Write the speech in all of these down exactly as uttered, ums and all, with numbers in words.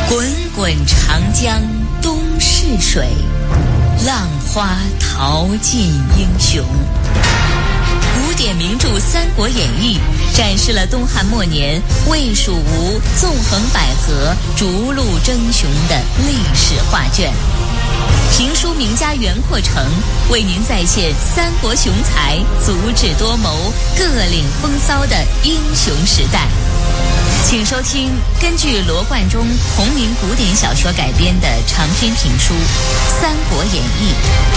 滚滚长江东逝水，浪花淘尽英雄。古典名著《三国演义》展示了东汉末年魏蜀吴纵横捭阖、逐鹿争雄的历史画卷。评书名家袁阔成为您再现三国雄才足智多谋、各领风骚的英雄时代。请收听根据罗贯中同名古典小说改编的长篇评书《三国演义》。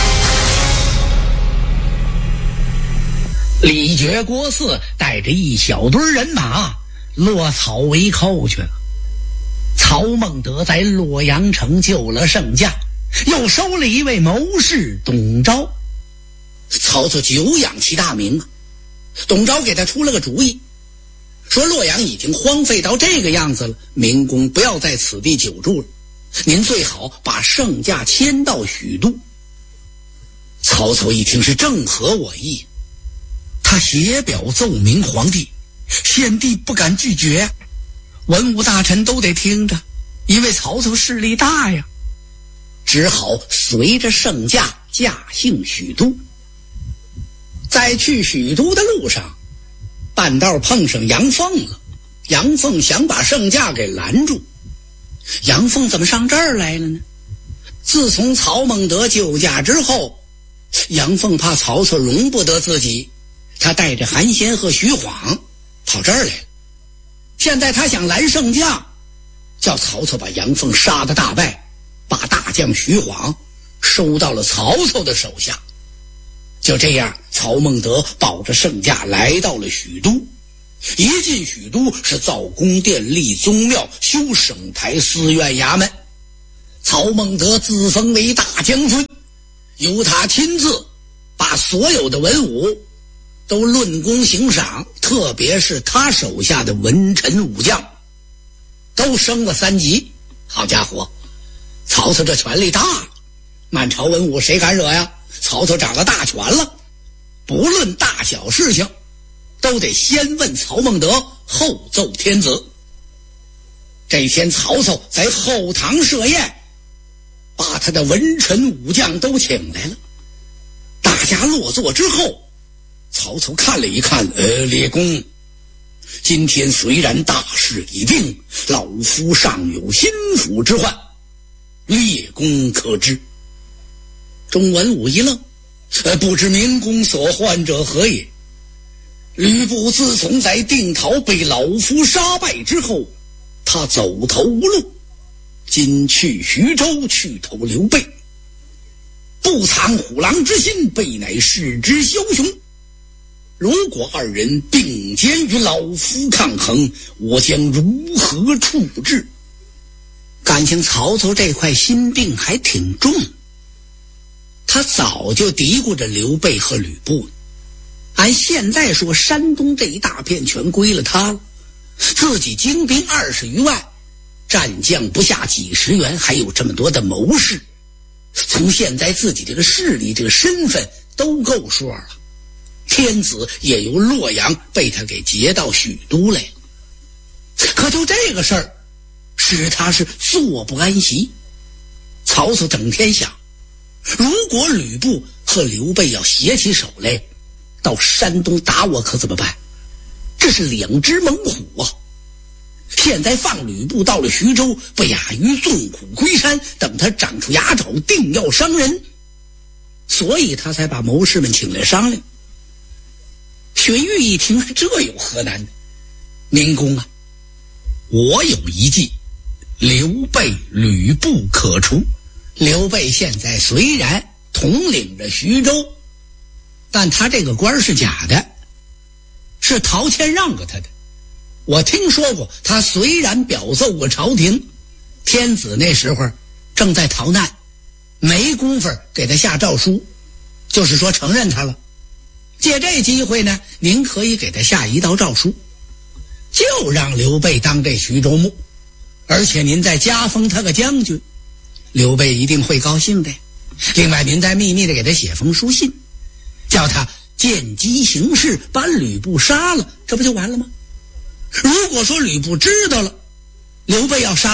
李傕郭汜带着一小堆人马落草为寇去了。曹孟德在洛阳城救了圣驾，又收了一位谋士董昭。 曹操久仰其大名啊，董昭给他出了个主意，说洛阳已经荒废到这个样子了，明公不要在此地久住了，您最好把圣驾迁到许都。曹操一听是正合我意，他写表奏明皇帝，献帝不敢拒绝呀，文武大臣都得听着，因为曹操势力大呀，只好随着圣驾驾幸许都。在去许都的路上，半道碰上杨凤了，杨凤想把圣驾给拦住。杨凤怎么上这儿来了呢？自从曹孟德救驾之后，杨凤怕曹操容不得自己，他带着韩先和徐晃跑这儿来了。现在他想拦圣驾，叫曹操把杨凤杀得大败，把大将徐晃收到了曹操的手下。就这样，曹孟德保着圣驾来到了许都。一进许都是造宫殿、立宗庙、修省台、寺院衙门。曹孟德自封为大将军，由他亲自把所有的文武都论功行赏，特别是他手下的文臣武将都升了三级。好家伙，曹操这权力大了，满朝文武谁敢惹呀？曹操掌了大权了，不论大小事情都得先问曹孟德，后奏天子。这天曹操在后堂设宴，把他的文臣武将都请来了。大家落座之后，曹操看了一看，呃，列公，今天虽然大事已定，老夫尚有心腹之患，列公可知。众文武一愣，呃，不知明公所患者何也？吕布自从在定陶被老夫杀败之后，他走投无路，今去徐州去投刘备，不藏虎狼之心，备乃士之枭雄。如果二人并肩与老夫抗衡，我将如何处置？感情曹操这块心病还挺重，他早就嘀咕着刘备和吕布。按现在说，山东这一大片全归了他了，自己精兵二十余万，战将不下几十员，还有这么多的谋士，从现在自己这个势力、这个身份都够数了。天子也由洛阳被他给劫到许都来，可就这个事儿使他是坐不安席。曹操整天想，如果吕布和刘备要携起手来到山东打我，可怎么办？这是两只猛虎啊！现在放吕布到了徐州，不亚于纵虎归山，等他长出牙爪，定要伤人。所以他才把谋士们请来商量。荀彧一听，这有何难的？明公啊，我有一计，刘备、吕布可除。刘备现在虽然统领着徐州，但他这个官是假的，是陶谦让给他的。我听说过，他虽然表奏过朝廷，天子那时候正在逃难，没工夫给他下诏书，就是说承认他了。借这机会呢，您可以给他下一道诏书，就让刘备当这徐州牧，而且您再加封他个将军，刘备一定会高兴的。另外您再秘密的给他写封书信，叫他见机行事，把吕布杀了，这不就完了吗？如果说吕布知道了刘备要杀他，他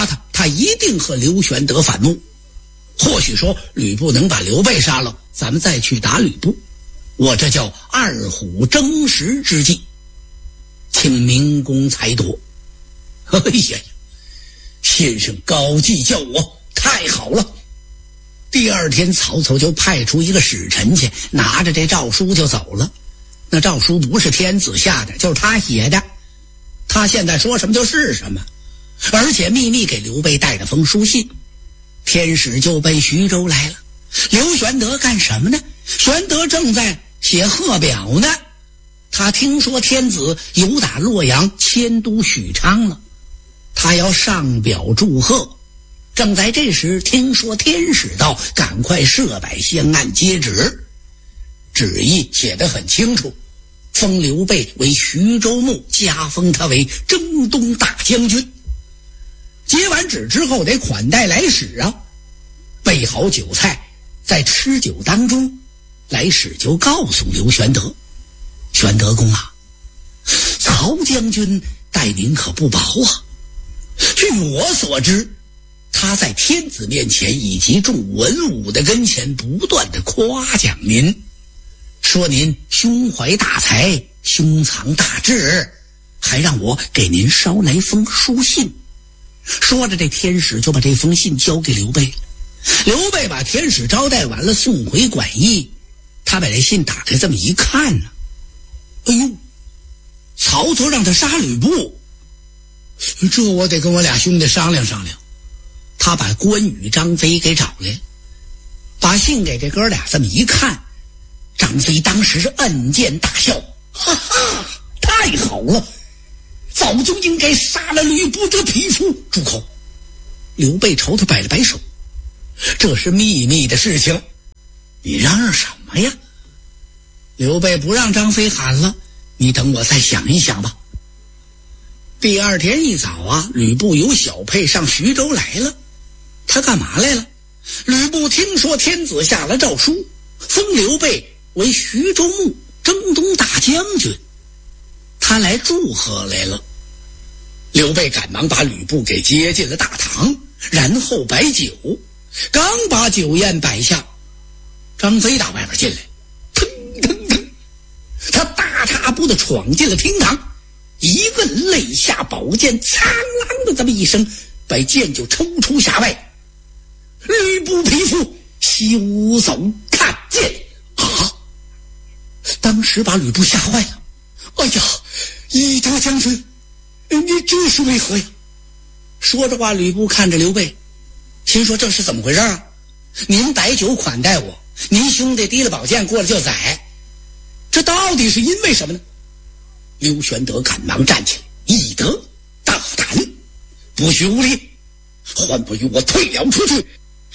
一定和刘玄德反目。或许说吕布能把刘备杀了，咱们再去打吕布，我这叫二虎争食之计，请明公裁夺。哎呀，先生高计叫我，太好了。第二天曹操就派出一个使臣去，拿着这诏书就走了。那诏书不是天子下的，就是他写的，他现在说什么就是什么，而且秘密给刘备带了封书信。天使就奔徐州来了，刘玄德干什么呢？玄德正在写贺表呢。他听说天子由打洛阳迁都许昌了，他要上表祝贺。正在这时，听说天使到，赶快设摆香案接旨。旨意写得很清楚，封刘备为徐州牧，加封他为征东大将军。接完旨之后得款待来使啊，备好酒菜，在吃酒当中，来使就告诉刘玄德：玄德公啊，曹将军待您可不薄啊。据我所知，他在天子面前以及众文武的跟前不断的夸奖您，说您胸怀大才，胸藏大志，还让我给您捎来封书信。说着，这天使就把这封信交给刘备了。刘备把天使招待完了，送回馆驿。他把这信打开这么一看呢，哎呦，曹操让他杀吕布，这我得跟我俩兄弟商量商量。他把关羽、张飞给找来，把信给这哥俩这么一看，张飞当时是暗箭大笑，哈哈，太好了，早就应该杀了吕布这匹夫。住口！刘备朝他摆了摆手，这是秘密的事情，你嚷嚷什么呀？刘备不让张飞喊了，你等我再想一想吧。第二天一早啊，吕布由小沛上徐州来了。他干嘛来了？吕布听说天子下了诏书，封刘备为徐州牧，征东大将军，他来祝贺来了。刘备赶忙把吕布给接进了大堂，然后摆酒。刚把酒宴摆下，张飞打外边进来，腾腾腾，他大踏步的闯进了厅堂，一个肋下宝剑，苍啷的这么一声，把剑就抽出匣外。吕布匹夫，休走看剑啊！当时把吕布吓坏了。哎呀，翼德将军，你这是为何呀？说着话，吕布看着刘备，心说这是怎么回事啊？您摆酒款待我，您兄弟提了宝剑过来就宰，这到底是因为什么呢？刘玄德赶忙站起来，翼德大胆，不许无礼，还不与我退了出去！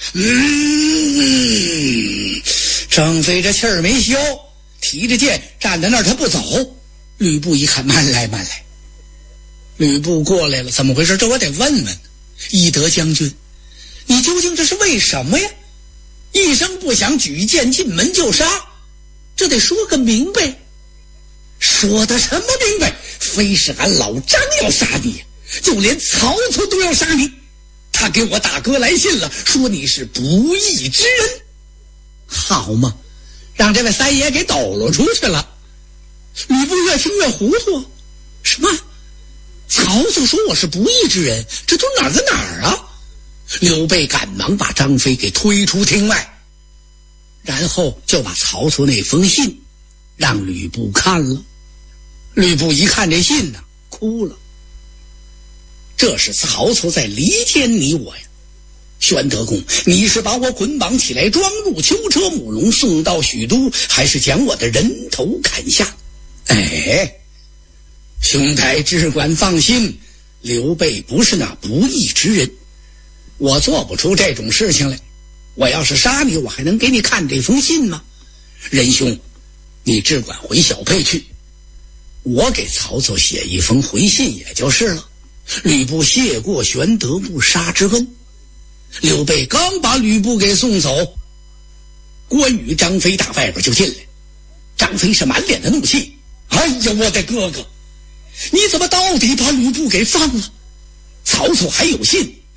嗯，张飞这气儿没消，提着剑站在那儿，他不走。吕布一看，慢来慢来。吕布过来了，怎么回事？这我得问问。翼德将军，你究竟这是为什么呀？一声不响，举剑进门就杀，这得说个明白。说的什么明白？非是俺老张要杀你，就连曹操都要杀你。他给我大哥来信了，说你是不义之人。好嘛，让这位三爷给抖落出去了。吕布越听越糊涂，什么？曹操说我是不义之人，这都哪儿跟哪儿啊？刘备赶忙把张飞给推出厅外，然后就把曹操那封信让吕布看了。吕布一看这信呢，哭了。这是曹操在离间你我呀！玄德公，你是把我捆绑起来装入囚车母龙送到许都，还是将我的人头砍下？哎，兄台只管放心，刘备不是那不义之人，我做不出这种事情来。我要是杀你，我还能给你看这封信吗？仁兄，你只管回小沛去，我给曹操写一封回信也就是了。吕布谢过玄德不杀之恩。刘备刚把吕布给送走，关羽、张飞打外边就进来。张飞是满脸的怒气，哎呀，我的哥哥，你怎么到底把吕布给放了？曹操还有信，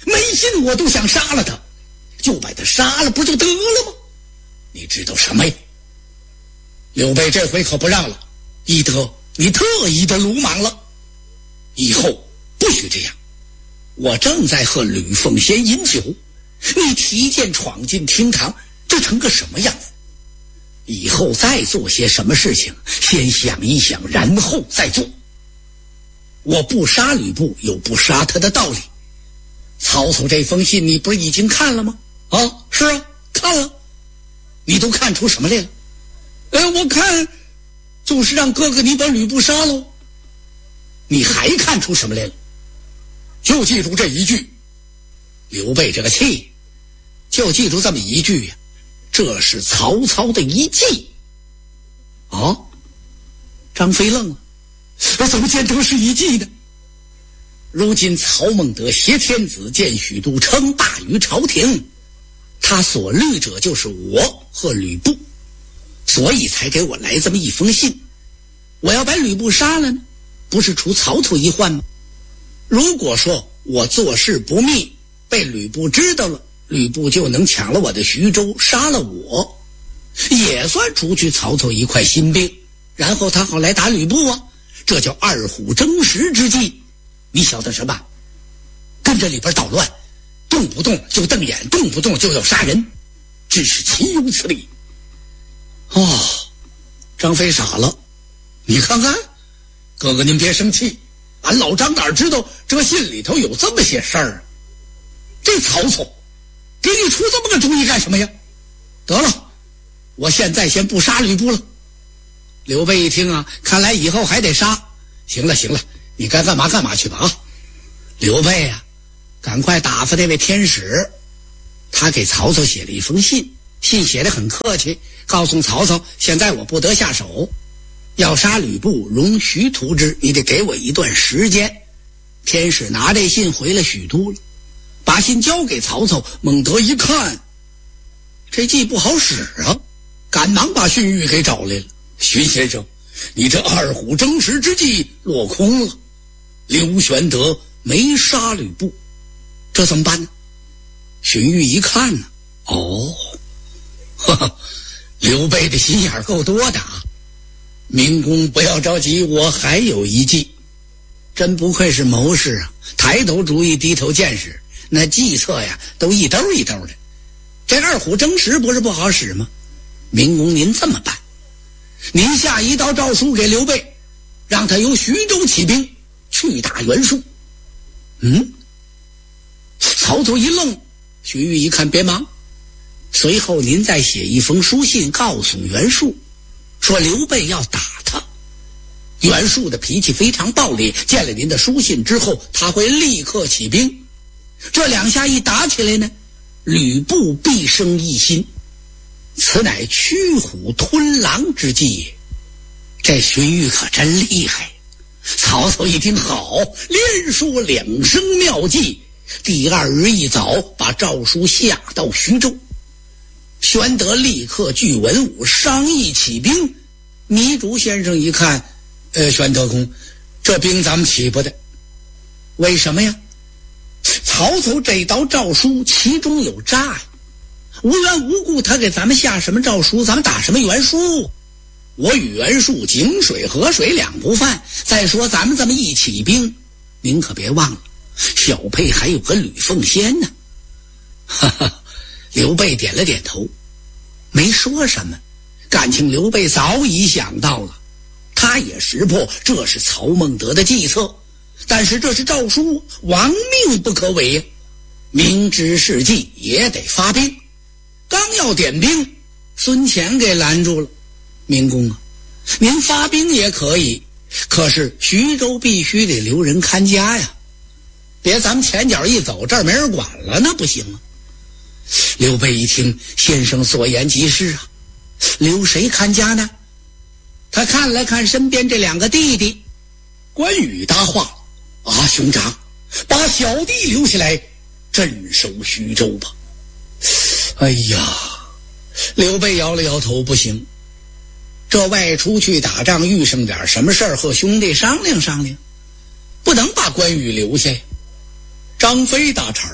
没信我都想杀了他，就把他杀了不就得了吗？你知道什么呀？刘备这回可不让了，翼德，你特意的鲁莽了，以后不许这样。我正在和吕奉先饮酒，你提剑闯进厅堂，这成个什么样子？以后再做些什么事情，先想一想，然后再做。我不杀吕布，有不杀他的道理。曹操这封信你不是已经看了吗？啊，是啊，看了。你都看出什么来了？呃，我看就是让哥哥你把吕布杀喽。你还看出什么来了？就记住这一句。刘备这个气，就记住这么一句呀、啊，这是曹操的一计。啊，张飞愣了，怎么见得是一计呢？如今曹孟德挟天子见许都，称霸于朝廷，他所虑者就是我和吕布，所以才给我来这么一封信。我要把吕布杀了呢，不是除曹操一患吗？如果说我做事不密，被吕布知道了，吕布就能抢了我的徐州，杀了我，也算除去曹操一块心病，然后他好来打吕布啊，这叫二虎争食之计。你晓得什么？跟着里边捣乱，动不动就瞪眼，动不动就要杀人，真是岂有此理！哦，张飞傻了。你看看，哥哥您别生气，俺老张哪知道这信里头有这么些事儿啊？这曹操给你出这么个主意干什么呀？得了，我现在先不杀吕布了。刘备一听啊，看来以后还得杀。行了行了，你该干嘛干嘛去吧啊！刘备啊，赶快打发那位天使，他给曹操写了一封信，信写得很客气，告诉曹操现在我不得下手，要杀吕布容徐图之，你得给我一段时间。天使拿这信回了许都了，把信交给曹操。孟德一看这计不好使啊，赶忙把荀彧给找来了。荀先生，你这二虎争食之计落空了，刘玄德没杀吕布，这怎么办呢？荀彧一看呢，哦，呵呵，刘备的心眼够多的啊！明公不要着急，我还有一计。真不愧是谋士啊，抬头主意低头见识，那计策呀都一兜一兜的。这二虎争食不是不好使吗？明公您这么办，您下一道诏书给刘备，让他由徐州起兵去打袁术。嗯，曹操一愣，荀彧一看别忙，随后您再写一封书信告诉袁术，说刘备要打他。袁术的脾气非常暴烈，见了您的书信之后，他会立刻起兵。这两下一打起来呢，吕布必生异心，此乃驱虎吞狼之计也。这荀彧可真厉害。曹操一听好，连说两声妙计。第二日一早，把诏书下到徐州。玄德立刻聚文武商议起兵。糜竺先生一看，呃，玄德公，这兵咱们起不得。为什么呀？曹操这道诏书其中有诈呀，无缘无故他给咱们下什么诏书，咱们打什么袁术？我与袁术井水河水两不犯。再说咱们这么一起兵，您可别忘了，小沛还有个吕奉先呢。哈哈，刘备点了点头，没说什么。感情刘备早已想到了，他也识破这是曹孟德的计策，但是这是诏书，亡命不可违呀，明知是计也得发兵。刚要点兵，孙乾给拦住了。明公啊，您发兵也可以，可是徐州必须得留人看家呀，别咱们前脚一走，这儿没人管了，那不行啊。刘备一听，先生所言极是啊，留谁看家呢？他看了看身边这两个弟弟，关羽搭话啊，兄长，把小弟留下来镇守徐州吧。哎呀，刘备摇了摇头，不行，这外出去打仗遇上点什么事儿，和兄弟商量商量，不能把关羽留下呀。张飞搭茬儿，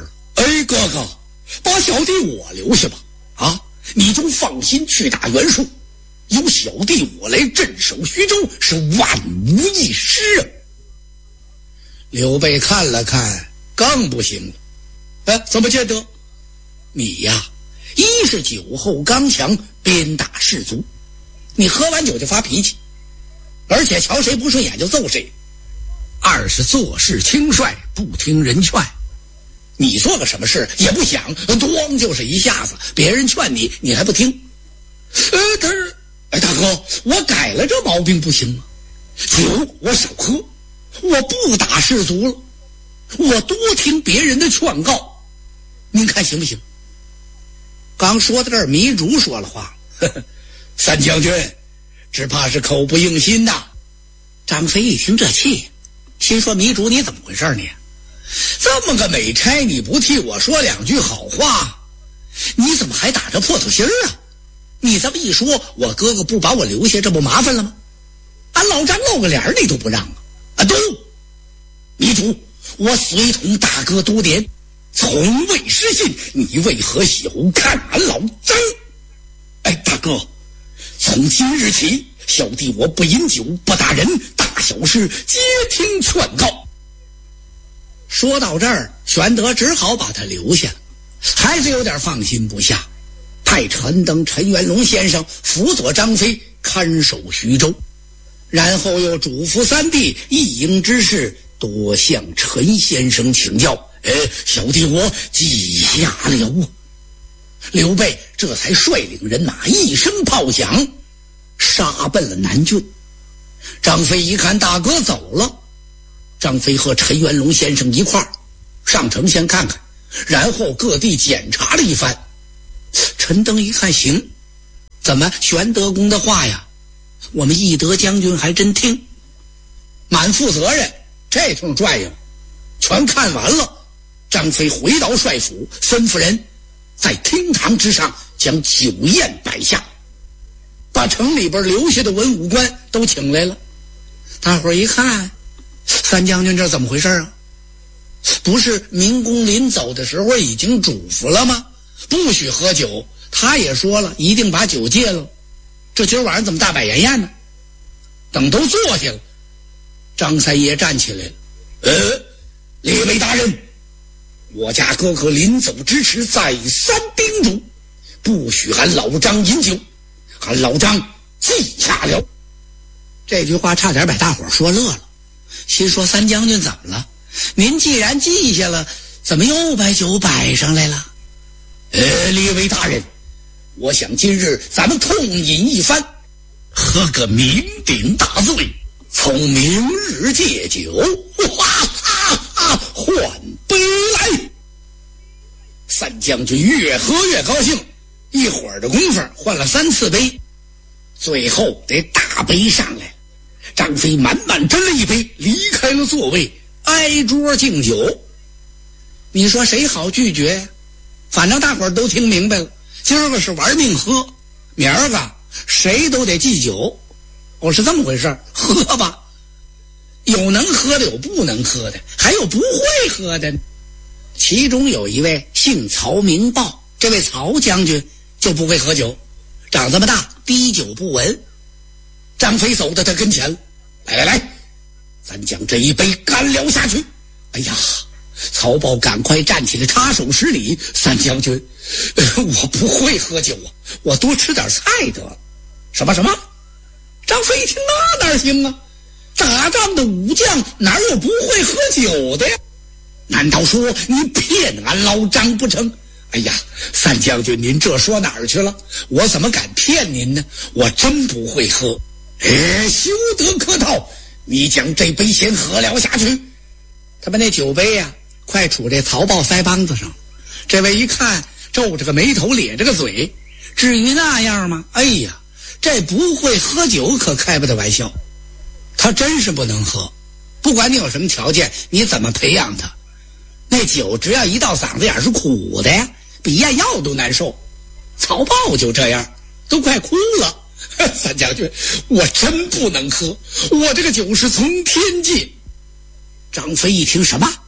哎，哥哥，把小弟我留下吧，啊，你就放心去打袁术，有小弟我来镇守徐州，是万无一失啊。刘备看了看，更不行了。哎，怎么见得？你呀，一是酒后刚强，鞭打士卒，你喝完酒就发脾气，而且瞧谁不顺眼就揍谁；二是做事轻率，不听人劝，你做个什么事也不想，咣就是一下子，别人劝你你还不听。呃，他是，哎，大哥，我改了这毛病不行吗？酒我少喝，我不打士卒了，我多听别人的劝告，您看行不行？刚说到这儿，糜竺说了话，呵呵，三将军只怕是口不应心呐。张飞一听这气，心说糜竺你怎么回事你？这么个美差你不替我说两句好话，你怎么还打着破土心儿啊？你这么一说，我哥哥不把我留下，这不麻烦了吗？俺老张露个脸你都不让啊！啊，都，糜竺，我随同大哥多年，从未失信，你为何小看俺老张？哎，大哥，从今日起，小弟我不饮酒，不打人，大小事皆听劝告。说到这儿，玄德只好把他留下，还是有点放心不下，派陈登、陈元龙先生辅佐张飞看守徐州，然后又嘱咐三弟一营之事多向陈先生请教。哎，小弟我记下了。刘备这才率领人马一声炮响，杀奔了南郡。张飞一看大哥走了，张飞和陈元龙先生一块儿上城先看看，然后各地检查了一番。陈登一看行，怎么玄德公的话呀，我们义德将军还真听，满负责任，这通转悠全看完了。张飞回到帅府，吩咐人在厅堂之上将酒宴摆下，把城里边留下的文武官都请来了。大伙儿一看，三将军这怎么回事啊？不是明公临走的时候已经嘱咐了吗？不许喝酒，他也说了一定把酒戒了，这今儿晚上怎么大摆筵宴呢？等都坐下了，张三爷站起来了，呃，列位大人，我家哥哥临走之时再三叮嘱，不许俺老张饮酒，俺老张记下了。这句话差点把大伙说乐了，心说三将军怎么了？您既然记下了，怎么又把酒摆上来了？呃，列位大人，我想今日咱们痛饮一番，喝个酩酊大醉，从明日戒酒，哈哈哈，换杯来。三将军越喝越高兴，一会儿的功夫换了三次杯，最后得大杯上来。张飞满满斟了一杯，离开了座位，挨桌敬酒。你说谁好拒绝呀？反正大伙儿都听明白了，今儿个是玩命喝，明儿个谁都得祭酒。哦，是这么回事，喝吧。有能喝的，有不能喝的，还有不会喝的。其中有一位姓曹名豹，这位曹将军就不会喝酒，长这么大滴酒不闻。张飞走到他跟前了，来来来，咱将这一杯干了下去。哎呀，曹豹赶快站起来插手施礼，三将军、呃、我不会喝酒啊，我多吃点菜得了。什么什么？张飞一听，那哪行啊，打仗的武将哪有不会喝酒的呀？难道说你骗俺老张不成？哎呀，三将军您这说哪儿去了？我怎么敢骗您呢？我真不会喝。哎，休得客套，你将这杯先喝了下去。他把那酒杯呀、啊，快杵这曹豹腮帮子上。这位一看，皱着个眉头，咧着个嘴，至于那样吗？哎呀，这不会喝酒可开不得玩笑。他真是不能喝，不管你有什么条件，你怎么培养他，那酒只要一到嗓子眼是苦的呀，比咽药都难受。曹豹就这样，都快哭了。三将军，我真不能喝，我这个酒是从天借。张飞一听，什么？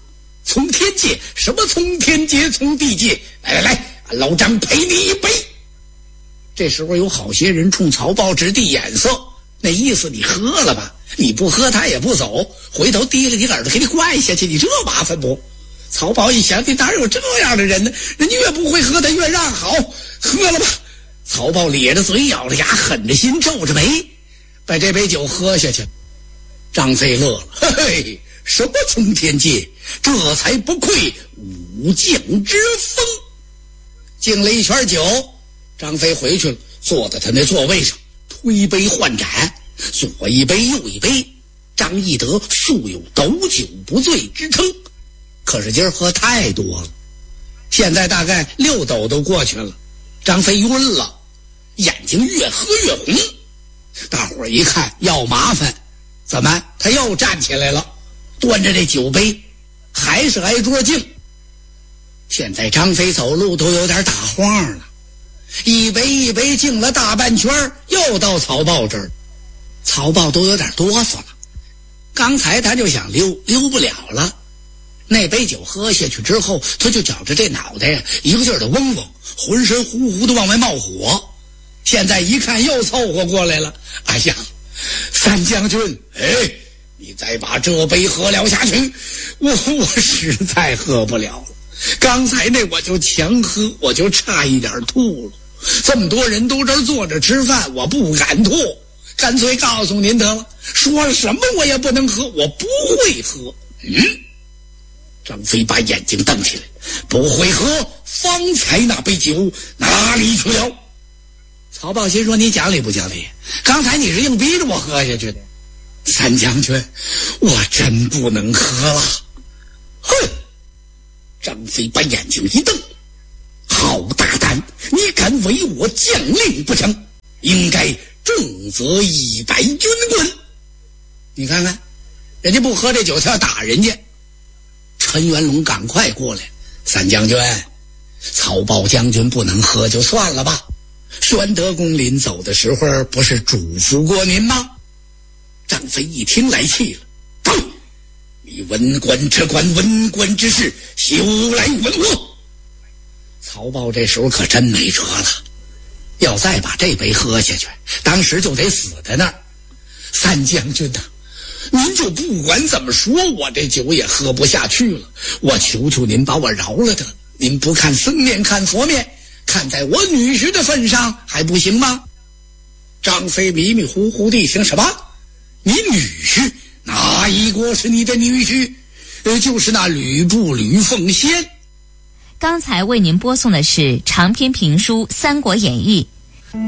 从天界，什么从天界从地界，来来来，老张陪你一杯。这时候有好些人冲曹豹直递眼色，那意思你喝了吧，你不喝他也不走，回头提了你耳朵给你灌下去，你这麻烦不？曹豹一想，你哪有这样的人呢？人家越不会喝他越让好，喝了吧。曹豹咧着嘴咬着牙狠着心皱着眉，把这杯酒喝下去。张飞乐了，嘿嘿，什么从天界，这才不愧武将之风。敬了一圈酒，张飞回去了，坐在他那座位上，推杯换盏，左一杯右一杯。张翼德素有斗酒不醉之称，可是今儿喝太多了，现在大概六斗都过去了。张飞晕了，眼睛越喝越红。大伙儿一看要麻烦，怎么他又站起来了，端着这酒杯，还是挨桌敬。现在张飞走路都有点打晃了，一杯一杯敬了大半圈，又到曹豹这儿。曹豹都有点哆嗦了，刚才他就想溜，溜不了了。那杯酒喝下去之后，他就觉着这脑袋呀一个劲儿的嗡嗡，浑身呼呼的往外冒火。现在一看又凑合过来了，哎呀，三将军，哎，你再把这杯喝了下去，我我实在喝不了了。刚才那我就强喝，我就差一点吐了。这么多人都这儿坐着吃饭，我不敢吐，干脆告诉您得了，说了什么我也不能喝，我不会喝。嗯，张飞把眼睛瞪起来，不会喝，方才那杯酒哪里去了？曹豹心说，你讲理不讲理？刚才你是硬逼着我喝下去的。三将军，我真不能喝了。哼！张飞把眼睛一瞪，好大胆，你敢违我将令不成？应该重责一百军棍。你看看，人家不喝这酒，他要打人家。陈元龙赶快过来，三将军，曹豹将军不能喝就算了吧，宣德公临走的时候不是嘱咐过您吗？张飞一听来气了，哼，你文官只管文官之事，休来问我。曹豹这时候可真没辙了，要再把这杯喝下去，当时就得死在那儿。三将军呐、啊，您就不管怎么说，我这酒也喝不下去了，我求求您把我饶了得。您不看僧面看佛面，看在我女婿的份上还不行吗？张飞迷迷糊糊地听什么？你女婿？哪一国是你的女婿？呃，就是那吕布吕奉先。 刚才为您播送的是长篇评书《三国演义》，